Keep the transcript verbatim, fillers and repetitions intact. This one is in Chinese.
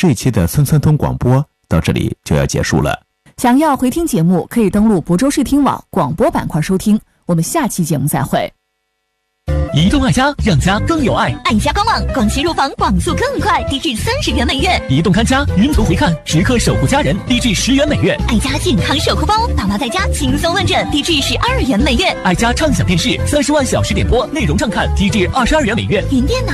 这期的村村通广播到这里就要结束了。 想要回听节目，可以登录亳州视听网广播板块收听。我们下期节目再会。 移动爱家，让家更有爱。 爱家官网广西入房网速更快，低至三十元每月； 移动看家，云图回看，时刻守护家人，低至十元每月。 爱家健康守护包，爸妈在家轻松问诊，低至十二元每月。 爱家畅享电视，三十万小时点播，内容畅看，低至二十二元每月。 云电脑